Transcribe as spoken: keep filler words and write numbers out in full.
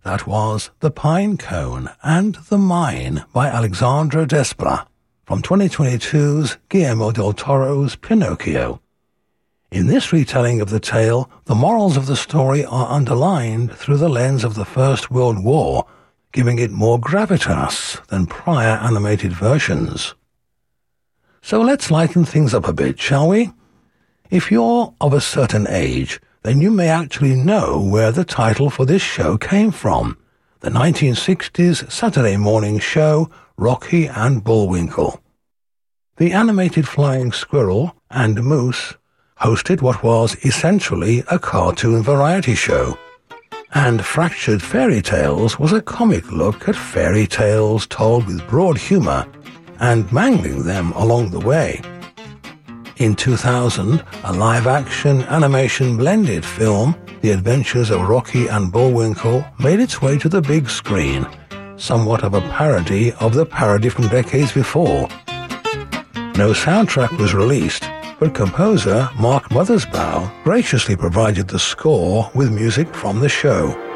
That was The Pine Cone and The Mine by Alexandre Desplat from twenty twenty-two's Guillermo del Toro's Pinocchio. In this retelling of the tale, the morals of the story are underlined through the lens of the First World War, giving it more gravitas than prior animated versions. So let's lighten things up a bit, shall we? If you're of a certain age, then you may actually know where the title for this show came from, the nineteen sixties Saturday morning show Rocky and Bullwinkle. The animated flying squirrel and moose hosted what was essentially a cartoon variety show, and Fractured Fairy Tales was a comic look at fairy tales told with broad humour and mangling them along the way. In two thousand, a live-action animation blended film, The Adventures of Rocky and Bullwinkle, made its way to the big screen, somewhat of a parody of the parody from decades before. No soundtrack was released, but composer Mark Mothersbaugh graciously provided the score with music from the show.